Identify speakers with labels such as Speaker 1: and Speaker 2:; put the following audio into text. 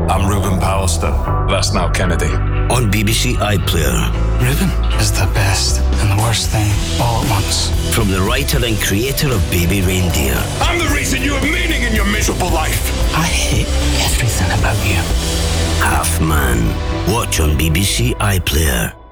Speaker 1: I'm Ruben Pallister. That's now Kennedy.
Speaker 2: On BBC iPlayer.
Speaker 3: Ruben is the best and the worst thing all at once.
Speaker 2: From the writer and creator of Baby Reindeer.
Speaker 1: I'm the reason you have meaning in your miserable life.
Speaker 3: I hate everything about you.
Speaker 2: Half Man. Watch on BBC iPlayer.